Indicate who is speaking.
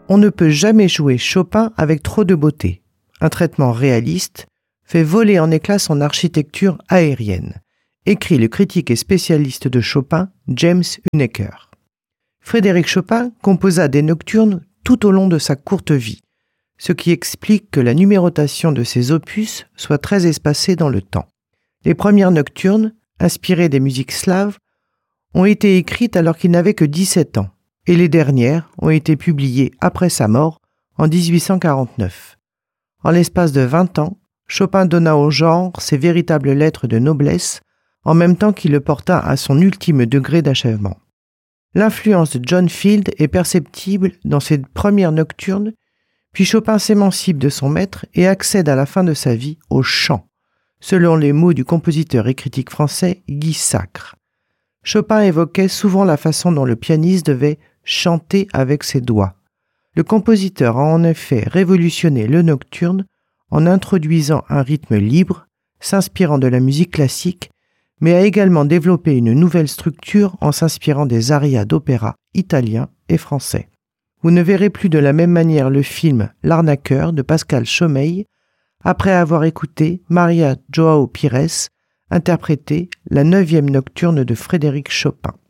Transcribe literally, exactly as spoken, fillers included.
Speaker 1: On ne peut jamais jouer Chopin avec trop de beauté. Un traitement réaliste fait voler en éclats son architecture aérienne, écrit le critique et spécialiste de Chopin, James Huneker. Frédéric Chopin composa des nocturnes tout au long de sa courte vie, ce qui explique que la numérotation de ses opus soit très espacée dans le temps. Les premières nocturnes, inspirées des musiques slaves, ont été écrites alors qu'il n'avait que dix-sept ans, et les dernières ont été publiées après sa mort en dix-huit cent quarante-neuf. En l'espace de vingt ans, Chopin donna au genre ses véritables lettres de noblesse, en même temps qu'il le porta à son ultime degré d'achèvement. L'influence de John Field est perceptible dans ses premières nocturnes, puis Chopin s'émancipe de son maître et accède à la fin de sa vie au chant, selon les mots du compositeur et critique français Guy Sacre. Chopin évoquait souvent la façon dont le pianiste devait chanter avec ses doigts. Le compositeur a en effet révolutionné le nocturne en introduisant un rythme libre, s'inspirant de la musique classique, mais a également développé une nouvelle structure en s'inspirant des arias d'opéra italiens et français. Vous ne verrez plus de la même manière le film L'Arnaqueur de Pascal Chomeil, après avoir écouté Maria João Pires interpréter la neuvième nocturne de Frédéric Chopin.